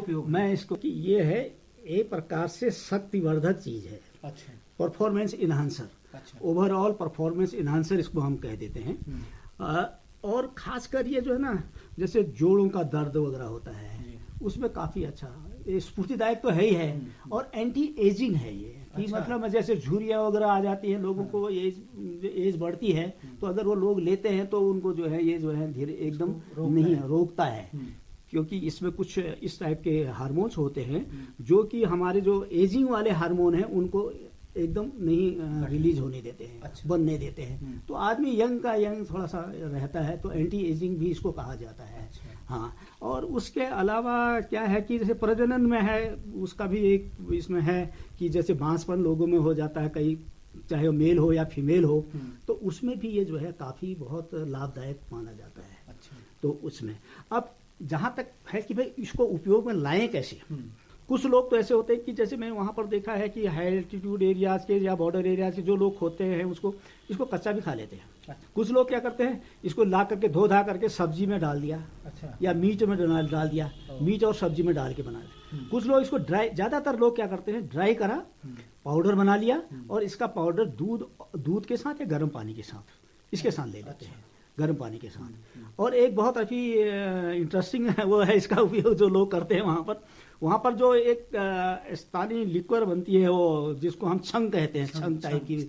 उपयोग? मैं इसको कि ये है एक प्रकार से शक्तिवर्धक चीज है। अच्छा। Performance enhancer. अच्छा। ओवरऑल परफॉर्मेंस इन्हांसर इसको हम कह देते हैं। और खासकर ये जो है ना, जैसे जोड़ों का दर्द वगैरह होता है उसमें काफी अच्छा, ये स्फूर्तिदायक तो है ही है। और एंटी एजिंग है ये कि अच्छा। मतलब जैसे झुर्रियाँ वगैरह आ जाती हैं लोगों को, एज बढ़ती है तो अगर वो लोग लेते हैं तो उनको जो है ये जो है धीरे एकदम नहीं रोकता है, क्योंकि इसमें कुछ इस टाइप के हार्मोन्स होते हैं जो कि हमारे जो एजिंग वाले हार्मोन हैं उनको एकदम नहीं रिलीज होने देते हैं। अच्छा। बनने देते हैं। तो आदमी यंग का यंग थोड़ा सा रहता है, तो एंटी एजिंग भी इसको कहा जाता है। अच्छा। हाँ, और उसके अलावा क्या है कि जैसे प्रजनन में है उसका भी एक इसमें है कि जैसे बांसपन लोगों में हो जाता है कई, चाहे वो मेल हो या फीमेल हो, तो उसमें भी ये जो है काफी बहुत लाभदायक माना जाता है। अच्छा। तो उसमें अब जहाँ तक है कि भाई इसको उपयोग में लाएं कैसे, कुछ लोग तो ऐसे होते हैं कि जैसे मैं वहाँ पर देखा है कि हाई एल्टीट्यूड एरियाज के या बॉर्डर एरियाज के जो लोग होते हैं इसको कच्चा भी खा लेते हैं। अच्छा। कुछ लोग क्या करते हैं, इसको ला करके धो धा करके सब्जी में डाल दिया। अच्छा। या मीट में डाल दिया, मीट और सब्जी में डाल के बना दिया। कुछ लोग इसको ड्राई, ज्यादातर लोग क्या करते हैं ड्राई करा, पाउडर बना लिया और इसका पाउडर दूध के साथ या गर्म पानी के साथ इसके साथ ले लेते हैं, गर्म पानी के साथ। और एक बहुत अच्छी इंटरेस्टिंग है वो है इसका उपयोग जो लोग करते हैं वहाँ पर जो एक स्थानीय लिक्वर बनती है वो जिसको हम छंग कहते हैं, छंग टाइप की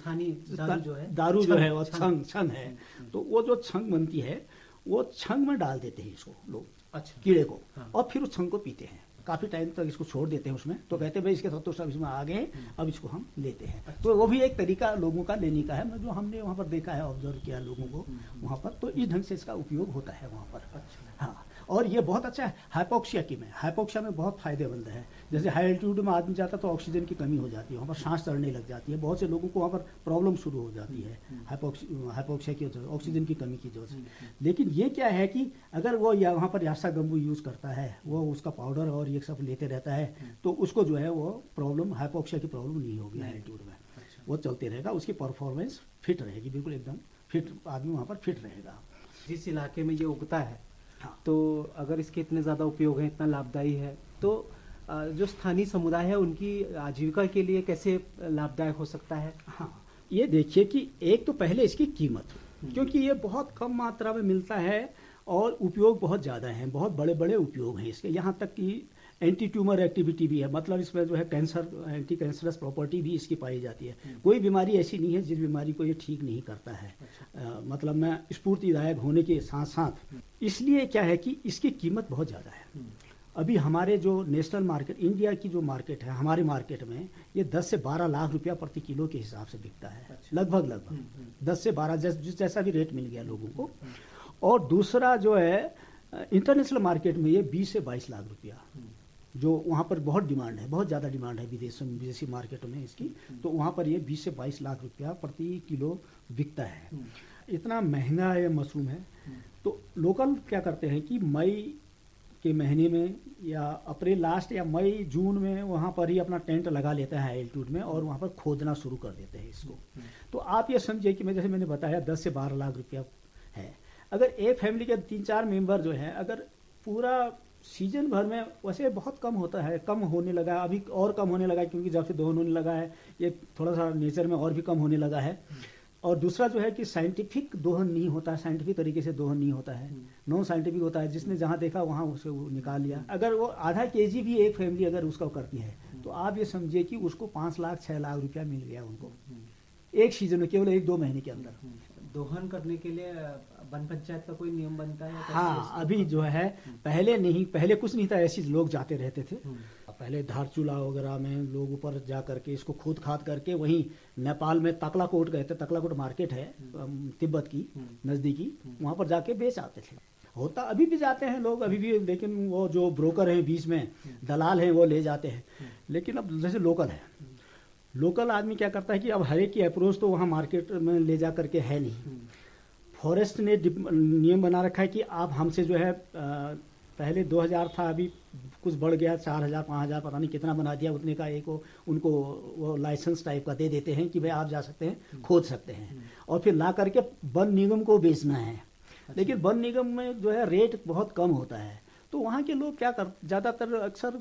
दारू जो है वो छंग है। तो वो जो छंग बनती है वो छंग में डाल देते हैं इसको लोग। अच्छा। कीड़े को। हाँ। और फिर उस छंग को पीते हैं, काफी टाइम तक इसको छोड़ देते हैं उसमें, तो कहते हैं भाई इसके तत्व सब इसमें आ गए, अब इसको हम लेते हैं। अच्छा। तो वो भी एक तरीका लोगों का लेने का है, जो हमने वहाँ पर देखा है, ऑब्जर्व किया लोगों को वहाँ पर, तो इस ढंग से इसका उपयोग होता है वहाँ पर। अच्छा। हाँ, और ये बहुत अच्छा है हाइपोक्सिया में बहुत फायदेमंद है। जैसे हाई एल्टीट्यूड में आदमी जाता तो ऑक्सीजन की कमी हो जाती है, वहाँ पर सांस चढ़ने लग जाती है, बहुत से लोगों को वहाँ पर प्रॉब्लम शुरू हो जाती है हाइपोक्सिया की वजह से, ऑक्सीजन की कमी की वजह से। लेकिन ये क्या है कि अगर वो या वहाँ पर यासा गंबू यूज करता है, वो उसका पाउडर और ये सब लेते रहता है, तो उसको जो है वो प्रॉब्लम हाइपोक्सिया की प्रॉब्लम नहीं होगी हाई एल्टीट्यूड में। वो चलते रहेगा, उसकी परफॉर्मेंस फिट रहेगी, बिल्कुल एकदम फिट आदमी वहाँ पर फिट रहेगा। जिस इलाके में ये उगता है। हाँ। तो अगर इसके इतने ज़्यादा उपयोग है, इतना लाभदायी है, तो जो स्थानीय समुदाय है उनकी आजीविका के लिए कैसे लाभदायक हो सकता है? हाँ, ये देखिए कि एक तो पहले इसकी कीमत, क्योंकि ये बहुत कम मात्रा में मिलता है और उपयोग बहुत ज़्यादा है, बहुत बड़े बड़े उपयोग हैं इसके, यहाँ तक कि एंटी ट्यूमर एक्टिविटी भी है, मतलब इसमें जो है कैंसर, एंटी कैंसरस प्रॉपर्टी भी इसकी पाई जाती है। कोई बीमारी ऐसी नहीं है जिस बीमारी को ये ठीक नहीं करता है। मतलब मैं स्फूर्तिदायक होने के साथ साथ, इसलिए क्या है कि इसकी कीमत बहुत ज़्यादा है। अभी हमारे जो नेशनल मार्केट, इंडिया की जो मार्केट है, हमारे मार्केट में ये 10 से 12 लाख रुपया प्रति किलो के हिसाब से बिकता है। लगभग 10 से 12, जैसा भी रेट मिल गया लोगों को। और दूसरा जो है इंटरनेशनल मार्केट में ये 20 से 22 लाख रुपया, जो वहाँ पर बहुत डिमांड है, बहुत ज़्यादा डिमांड है विदेशी मार्केटों में इसकी, तो वहाँ पर ये 20 से 22 लाख रुपया प्रति किलो बिकता है। इतना महंगा ये मशरूम है। तो लोकल क्या करते हैं कि मई के महीने में या अप्रैल लास्ट या मई जून में वहाँ पर ही अपना टेंट लगा लेते हैं हाई एल्टीट्यूड में, और वहाँ पर खोदना शुरू कर देते हैं इसको। तो आप ये समझिए कि जैसे मैंने बताया 10 से 12 लाख रुपया है। अगर एक फैमिली के 3-4 मेंबर जो है, अगर पूरा सीजन भर में, वैसे बहुत कम होता है, कम होने लगा, अभी और कम होने लगा क्योंकि जब से दोहन होने लगा है, ये थोड़ा सा नेचर में और भी कम होने लगा है। और दूसरा जो है कि साइंटिफिक दोहन नहीं होता है, साइंटिफिक तरीके से दोहन नहीं होता है, नॉन साइंटिफिक होता है, जिसने जहाँ देखा वहाँ उसे वो निकाल लिया। अगर वो आधा केजी भी एक फैमिली अगर उसका करती है, तो आप ये समझिए कि उसको 5 लाख 6 लाख रुपया मिल गया उनको एक सीजन में, केवल 1-2 महीने के अंदर। दोहन करने के लिए वन पंचायत का कोई नियम बनता है? हाँ, अभी जो है पहले कुछ नहीं था, ऐसे लोग जाते रहते थे। पहले धारचूला वगैरह में लोग ऊपर जा करके इसको खोद खाद करके, वहीं नेपाल में तकलाकोट गए थे, तकलाकोट मार्केट है तिब्बत की नजदीकी, वहां पर जाके बेच आते थे। होता अभी भी जाते हैं लोग अभी भी, लेकिन वो जो ब्रोकर हैं बीच में दलाल हैं वो ले जाते हैं। लेकिन अब जैसे लोकल आदमी क्या करता है कि अब हर एक की अप्रोच तो वहाँ मार्केट में ले जा करके है नहीं। फॉरेस्ट ने नियम बना रखा है कि आप हमसे जो है पहले 2000 था, अभी कुछ बढ़ गया 4000 5000 पता नहीं कितना बना दिया, उतने का एक उनको वो लाइसेंस टाइप का दे देते हैं कि भाई आप जा सकते हैं, खोद सकते हैं, और फिर ला करके वन निगम को बेचना है। लेकिन वन निगम में जो है रेट बहुत कम होता है, तो वहाँ के लोग क्या ज़्यादातर अक्सर